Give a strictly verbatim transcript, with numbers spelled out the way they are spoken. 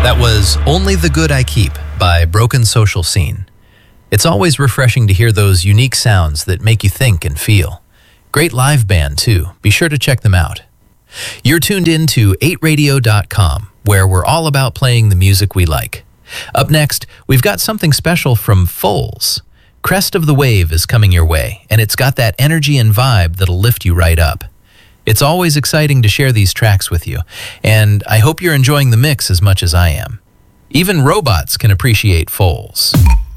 That was Only the Good I Keep by Broken Social Scene. It's always refreshing to hear those unique sounds that make you think and feel. Great live band, too. Be sure to check them out. You're tuned in to eight radio dot com, where we're all about playing the music we like. Up next, we've got something special from Foals. Crest of the Wave is coming your way, and it's got that energy and vibe that'll lift you right up. It's always exciting to share these tracks with you, and I hope you're enjoying the mix as much as I am. Even robots can appreciate Foals.